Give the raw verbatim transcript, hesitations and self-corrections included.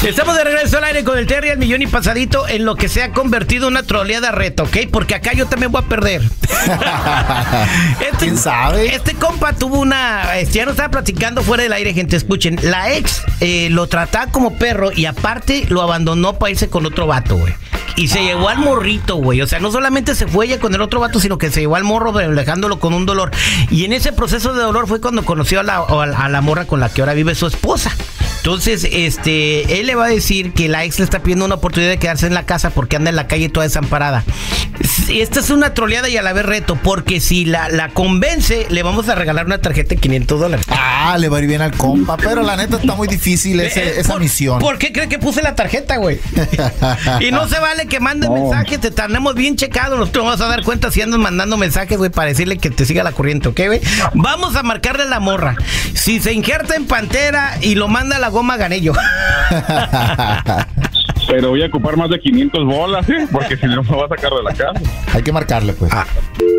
Estamos de regreso al aire con el Terry, el millón y pasadito, en lo que se ha convertido en una troleada reto, ¿ok? Porque acá yo también voy a perder. este, ¿Quién sabe? Este compa tuvo una... Este, ya nos estaba platicando fuera del aire, gente, escuchen. La ex eh, lo trataba como perro y aparte lo abandonó para irse con otro vato, güey. Y se ah. llevó al morrito, güey. O sea, no solamente se fue ella con el otro vato, sino que se llevó al morro dejándolo con un dolor. Y en ese proceso de dolor fue cuando conoció a la, a la morra con la que ahora vive su esposa. Entonces, este, él le va a decir que la ex le está pidiendo una oportunidad de quedarse en la casa porque anda en la calle toda desamparada. Esta es una troleada y a la vez reto, porque si la, la convence, le vamos a regalar una tarjeta de quinientos dólares. Ah, le va a ir bien al compa, pero la neta está muy difícil ese, eh, esa por, misión. ¿Por qué cree que puse la tarjeta, güey? Y no se vale que mande no. mensajes, te tenemos bien checados, nosotros vamos a dar cuenta si andas mandando mensajes, güey, para decirle que te siga la corriente, ¿ok, güey? Vamos a marcarle a la morra. Si se injerta en Pantera y lo manda a la goma, gané yo. Pero voy a ocupar más de quinientas bolas, ¿eh? Porque si no me va a sacar de la casa. Hay que marcarle, pues. Ah.